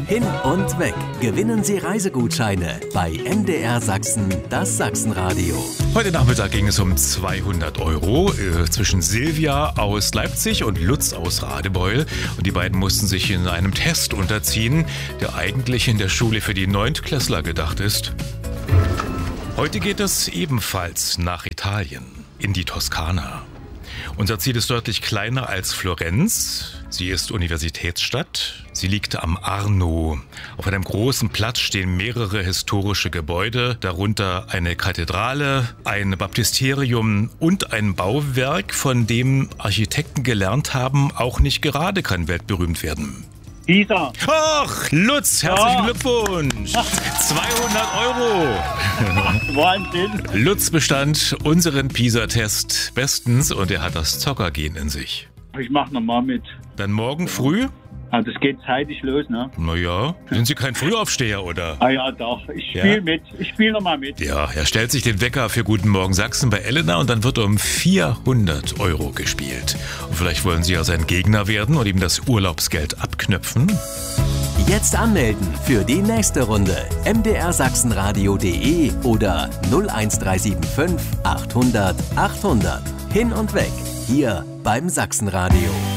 Hin und weg. Gewinnen Sie Reisegutscheine bei MDR Sachsen, das Sachsenradio. Heute Nachmittag ging es um 200 € zwischen Silvia aus Leipzig und Lutz aus Radebeul. Und die beiden mussten sich in einem Test unterziehen, der eigentlich in der Schule für die Neuntklässler gedacht ist. Heute geht es ebenfalls nach Italien, in die Toskana. Unser Ziel ist deutlich kleiner als Florenz. Sie ist Universitätsstadt. Sie liegt am Arno. Auf einem großen Platz stehen mehrere historische Gebäude, darunter eine Kathedrale, ein Baptisterium und ein Bauwerk, von dem Architekten gelernt haben, auch nicht gerade kann weltberühmt werden. Pisa. Ach, Lutz, herzlichen Glückwunsch. 200 €. Wahnsinn. Lutz bestand unseren PISA-Test bestens und er hat das Zockergen in sich. Ich mach nochmal mit. Dann morgen früh? Also es geht zeitig los, ne? Naja, sind Sie kein Frühaufsteher, oder? Ah ja, doch. Ich spiele mit. Ich spiele nochmal mit. Ja, er stellt sich den Wecker für Guten Morgen Sachsen bei Elena und dann wird um 400 € gespielt. Und vielleicht wollen Sie ja sein Gegner werden und ihm das Urlaubsgeld abknöpfen? Jetzt anmelden für die nächste Runde. mdrsachsenradio.de oder 01375 800 800. Hin und weg. Hier beim Sachsenradio.